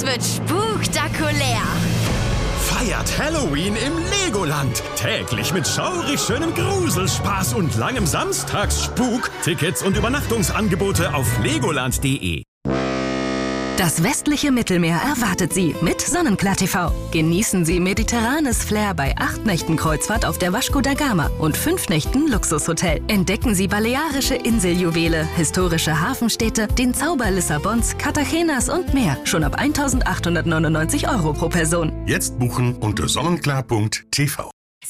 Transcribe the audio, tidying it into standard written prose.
Es wird spuktakulär. Feiert Halloween im Legoland. Täglich mit schaurig schönem Gruselspaß und langem Samstagsspuk. Tickets und Übernachtungsangebote auf legoland.de. Das westliche Mittelmeer erwartet Sie mit Sonnenklar TV. Genießen Sie mediterranes Flair bei 8 Nächten Kreuzfahrt auf der Vasco da Gama und 5 Nächten Luxushotel. Entdecken Sie balearische Inseljuwele, historische Hafenstädte, den Zauber Lissabons, Cartagenas und mehr. Schon ab 1.899 € pro Person. Jetzt buchen unter sonnenklar.tv.